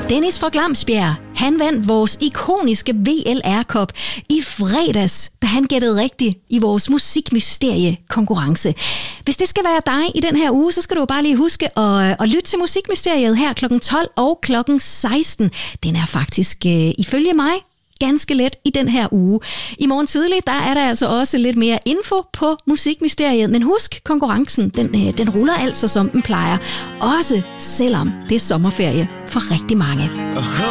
Dennis fra Glamsbjerg, han vandt vores ikoniske VLR-kop i fredags, da han gættede rigtigt i vores musikmysterie-konkurrence. Hvis det skal være dig i den her uge, så skal du bare lige huske at lytte til Musikmysteriet her kl. 12 og kl. 16. Den er faktisk, ifølge mig, ganske let i den her uge. I morgen tidlig, der er der altså også lidt mere info på Musikmysteriet, men husk, konkurrencen, den ruller altså som den plejer. Også selvom det er sommerferie for rigtig mange.